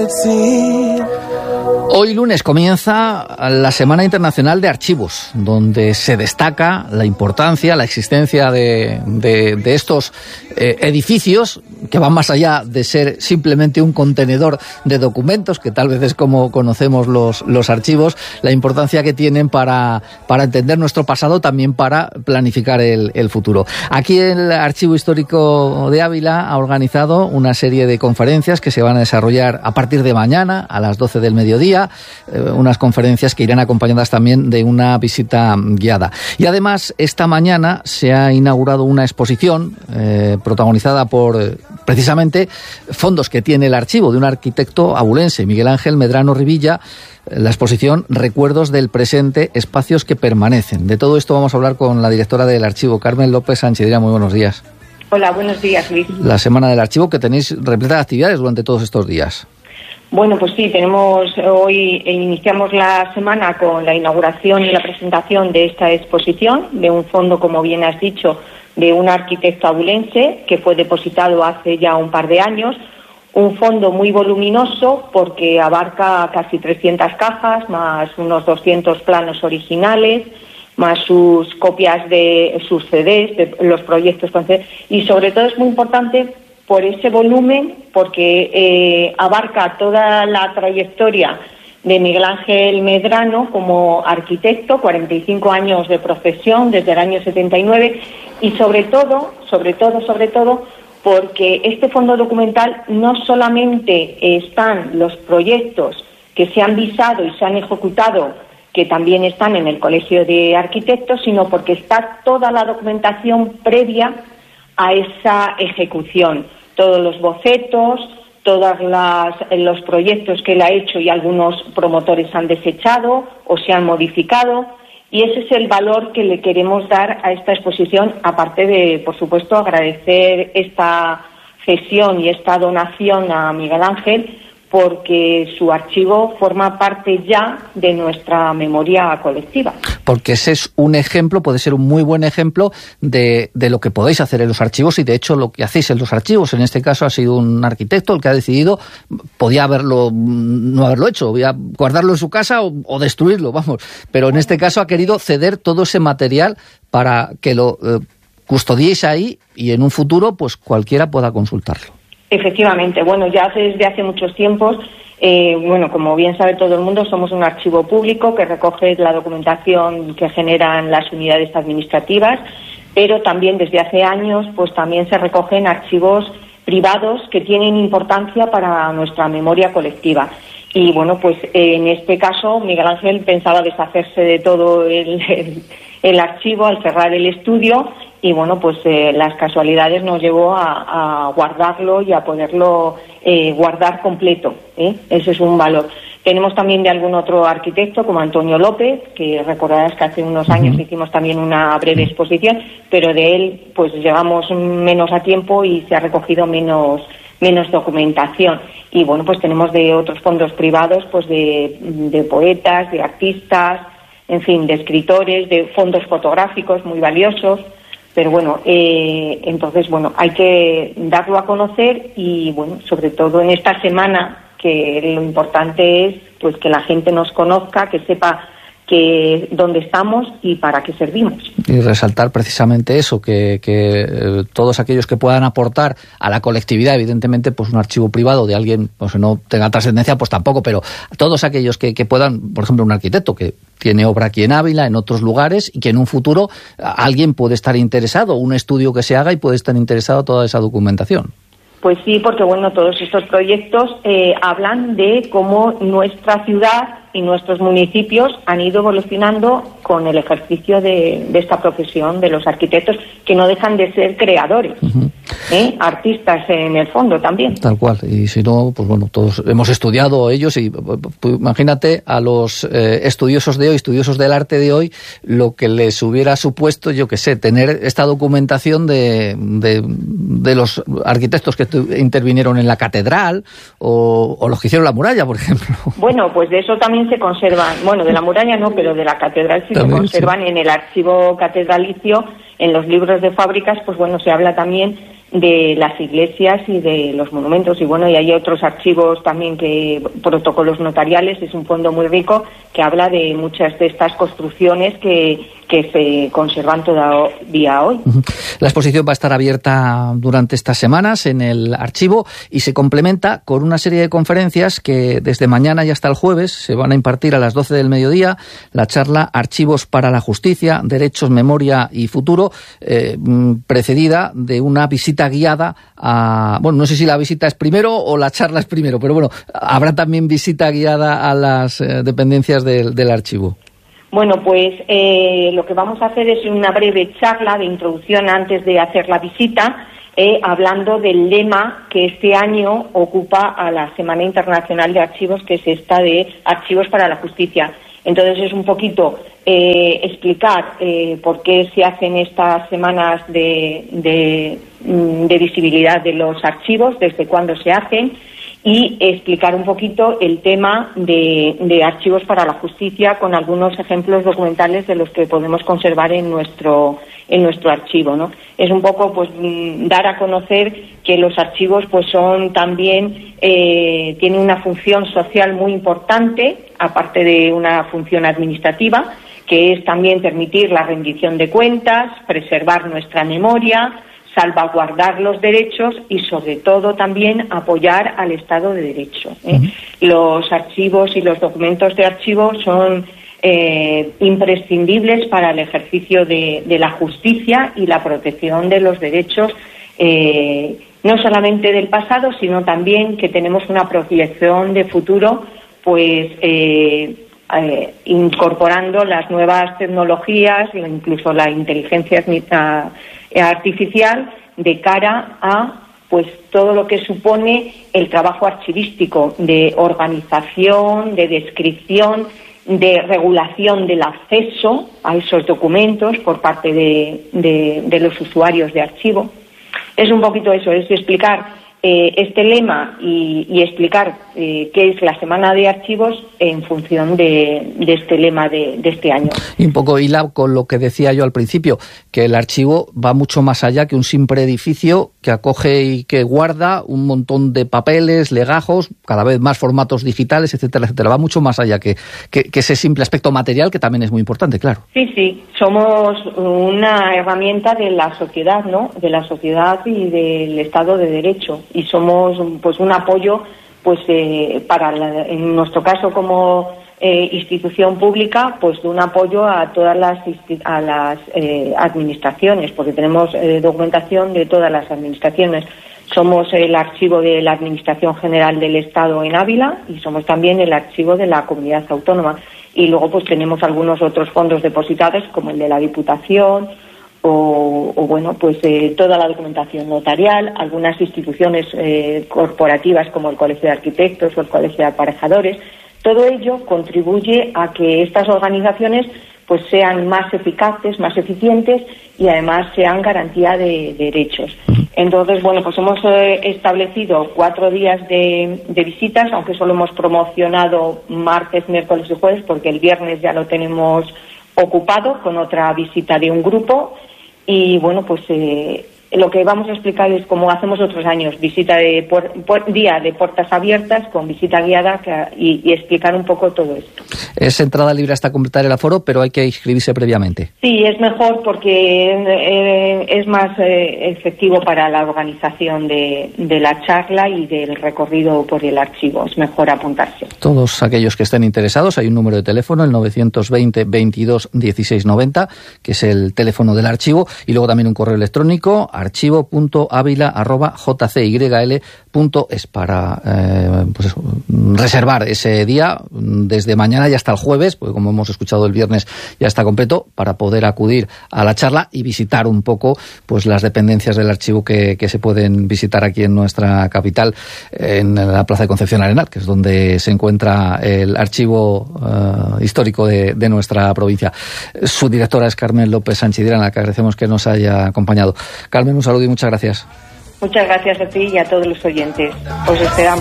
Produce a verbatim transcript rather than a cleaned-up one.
Hoy lunes comienza la Semana Internacional de Archivos, donde se destaca la importancia, la existencia de, de, de estos eh, edificios que van más allá de ser simplemente un contenedor de documentos, que tal vez es como conocemos los, los archivos, la importancia que tienen para, para entender nuestro pasado, también para planificar el, el futuro. Aquí el Archivo Histórico de Ávila ha organizado una serie de conferencias que se van a desarrollar a partir de mañana a las doce del mediodía, eh, unas conferencias que irán acompañadas también de una visita guiada. Y además, esta mañana se ha inaugurado una exposición eh, protagonizada por eh, precisamente fondos que tiene el archivo de un arquitecto abulense, Miguel Ángel Medrano Rivilla, la exposición Recuerdos del presente, espacios que permanecen. De todo esto vamos a hablar con la directora del archivo, Carmen López Sánchez. Muy buenos días. Hola, buenos días, Luis. La Semana del Archivo, que tenéis repleta de actividades durante todos estos días. Bueno, pues sí, tenemos hoy, iniciamos la semana con la inauguración y la presentación de esta exposición, de un fondo, como bien has dicho, de un arquitecto abulense que fue depositado hace ya un par de años. Un fondo muy voluminoso porque abarca casi trescientas cajas, más unos doscientos planos originales, más sus copias de sus C Ds, de los proyectos con C Ds, y sobre todo es muy importante por ese volumen, porque eh, abarca toda la trayectoria de Miguel Ángel Medrano como arquitecto, cuarenta y cinco años de profesión desde el año setenta y nueve, y sobre todo, sobre todo, sobre todo, porque este fondo documental no solamente están los proyectos que se han visado y se han ejecutado, que también están en el Colegio de Arquitectos, sino porque está toda la documentación previa a esa ejecución, todos los bocetos, todos los proyectos que él ha hecho y algunos promotores han desechado o se han modificado, y ese es el valor que le queremos dar a esta exposición, aparte de, por supuesto, agradecer esta cesión y esta donación a Miguel Ángel, porque su archivo forma parte ya de nuestra memoria colectiva. Porque ese es un ejemplo, puede ser un muy buen ejemplo de, de lo que podéis hacer en los archivos, y de hecho lo que hacéis en los archivos. En este caso ha sido un arquitecto el que ha decidido, podía haberlo no haberlo hecho, podía guardarlo en su casa o, o destruirlo, vamos. Pero en este caso ha querido ceder todo ese material para que lo eh, custodiéis ahí y en un futuro pues cualquiera pueda consultarlo. Efectivamente, bueno, ya desde hace muchos tiempos, eh, bueno, como bien sabe todo el mundo, somos un archivo público que recoge la documentación que generan las unidades administrativas, pero también desde hace años, pues también se recogen archivos privados que tienen importancia para nuestra memoria colectiva. Y bueno, pues eh, en este caso Miguel Ángel pensaba deshacerse de todo el, el, el archivo al cerrar el estudio, y bueno, pues eh, las casualidades nos llevó a, a guardarlo y a poderlo eh, guardar completo, ¿eh? Ese es un valor. Tenemos también de algún otro arquitecto, como Antonio López, que recordarás que hace unos años uh-huh. hicimos también una breve exposición, pero de él pues llegamos menos a tiempo y se ha recogido menos menos documentación. Y bueno, pues tenemos de otros fondos privados, pues de, de poetas, de artistas, en fin, de escritores, de fondos fotográficos muy valiosos. Pero bueno, eh, entonces, bueno, hay que darlo a conocer y, bueno, sobre todo en esta semana, que lo importante es pues que la gente nos conozca, que sepa que dónde estamos y para qué servimos. Y resaltar precisamente eso, que, que eh, todos aquellos que puedan aportar a la colectividad, evidentemente, pues un archivo privado de alguien pues no tenga trascendencia, pues tampoco, pero todos aquellos que, que puedan, por ejemplo, un arquitecto que tiene obra aquí en Ávila, en otros lugares, y que en un futuro alguien puede estar interesado, un estudio que se haga y puede estar interesado toda esa documentación. Pues sí, porque bueno, todos estos proyectos eh, hablan de cómo nuestra ciudad y nuestros municipios han ido evolucionando con el ejercicio de, de esta profesión de los arquitectos, que no dejan de ser creadores, uh-huh. ¿eh? artistas en el fondo también. Tal cual, y si no, pues bueno, todos hemos estudiado ellos y pues, imagínate a los eh, estudiosos de hoy, estudiosos del arte de hoy, lo que les hubiera supuesto, yo qué sé, tener esta documentación de, de, de los arquitectos que intervinieron en la catedral o, o los que hicieron la muralla, por ejemplo. Bueno, pues de eso también se conservan, bueno, de la muralla no, pero de la catedral sí también, se conservan sí. En el archivo catedralicio, en los libros de fábricas, pues bueno, se habla también de las iglesias y de los monumentos. Y bueno, y hay otros archivos también, que protocolos notariales, es un fondo muy rico que habla de muchas de estas construcciones que, que se conservan todavía hoy. La exposición va a estar abierta durante estas semanas en el archivo y se complementa con una serie de conferencias que desde mañana y hasta el jueves se van a impartir a las doce del mediodía. La charla Archivos para la Justicia, Derechos, Memoria y Futuro, eh, precedida de una visita guiada a... Bueno, no sé si la visita es primero o la charla es primero, pero bueno, habrá también visita guiada a las eh, dependencias del, del archivo. Bueno, pues eh, lo que vamos a hacer es una breve charla de introducción antes de hacer la visita, eh, hablando del lema que este año ocupa a la Semana Internacional de Archivos, que es esta de Archivos para la Justicia. Entonces es un poquito eh, explicar eh, por qué se hacen estas semanas de, de, de visibilidad de los archivos, desde cuándo se hacen, y explicar un poquito el tema de, de Archivos para la Justicia con algunos ejemplos documentales de los que podemos conservar en nuestro en nuestro archivo, ¿no? Es un poco pues dar a conocer que los archivos pues son también eh, tienen una función social muy importante, aparte de una función administrativa, que es también permitir la rendición de cuentas, preservar nuestra memoria, salvaguardar los derechos y, sobre todo, también apoyar al Estado de Derecho, ¿eh? Uh-huh. Los archivos y los documentos de archivo son eh, imprescindibles para el ejercicio de, de la justicia y la protección de los derechos, eh, no solamente del pasado, sino también que tenemos una proyección de futuro, pues eh, eh, incorporando las nuevas tecnologías, incluso la inteligencia artificial, de cara a pues todo lo que supone el trabajo archivístico de organización, de descripción, de regulación del acceso a esos documentos por parte de, de, de los usuarios de archivo. Es un poquito eso, es explicar eh, este lema y, y explicar eh, qué es la Semana de Archivos en función de, de este lema de, de este año. Y un poco hila con lo que decía yo al principio, que el archivo va mucho más allá que un simple edificio que acoge y que guarda un montón de papeles, legajos, cada vez más formatos digitales, etcétera, etcétera. Va mucho más allá que, que, que ese simple aspecto material, que también es muy importante, claro. Sí, sí, somos una herramienta de la sociedad, ¿no? De la sociedad y del Estado de Derecho, y somos pues un apoyo, pues eh, para la, en nuestro caso como eh, institución pública, pues de un apoyo a todas las a las eh, administraciones, porque tenemos eh, documentación de todas las administraciones. Somos el archivo de la Administración General del Estado en Ávila y somos también el archivo de la Comunidad Autónoma. Y luego pues tenemos algunos otros fondos depositados, como el de la Diputación, o, o bueno, pues eh, toda la documentación notarial, algunas instituciones eh, corporativas como el Colegio de Arquitectos o el Colegio de Aparejadores. Todo ello contribuye a que estas organizaciones pues sean más eficaces, más eficientes y además sean garantía de, de derechos. Entonces, bueno, pues hemos eh, establecido cuatro días de, de visitas, aunque solo hemos promocionado martes, miércoles y jueves, porque el viernes ya lo tenemos ocupado con otra visita de un grupo. Y bueno, pues eh, lo que vamos a explicar es como hacemos otros años, visita de puer- puer- día de puertas abiertas con visita guiada que, y, y explicar un poco todo esto. Es entrada libre hasta completar el aforo, pero hay que inscribirse previamente. Sí, es mejor porque eh, es más eh, efectivo para la organización de, de la charla y del recorrido por el archivo. Es mejor apuntarse. Todos aquellos que estén interesados, hay un número de teléfono, el novecientos veinte veintidós dieciséis noventa, que es el teléfono del archivo, y luego también un correo electrónico, archivo punto avila arroba j c y l punto es, para eh, pues eso, reservar ese día desde mañana y hasta el jueves, porque como hemos escuchado el viernes ya está completo, para poder acudir a la charla y visitar un poco pues las dependencias del archivo que, que se pueden visitar aquí en nuestra capital, en la Plaza de Concepción Arenal, que es donde se encuentra el archivo uh, histórico de, de nuestra provincia. Su directora es Carmen López Sanchidera, a la que agradecemos que nos haya acompañado. Carmen, un saludo y muchas gracias. Muchas gracias a ti y a todos los oyentes. Os esperamos.